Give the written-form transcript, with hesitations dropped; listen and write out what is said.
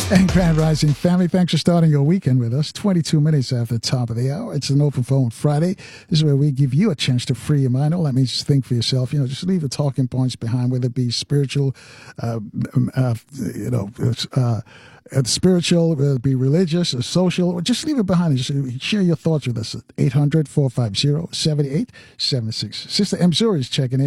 And Grand Rising family, thanks for starting your weekend with us. 22 minutes after the top of the hour. It's an open phone Friday. This is where we give you a chance to free your mind. All that means is think for yourself. Just leave the talking points behind, whether it be spiritual, spiritual, whether it be religious or social, or just leave it behind and just share your thoughts with us at 800-450-7876. Sister M. Zuri is checking in.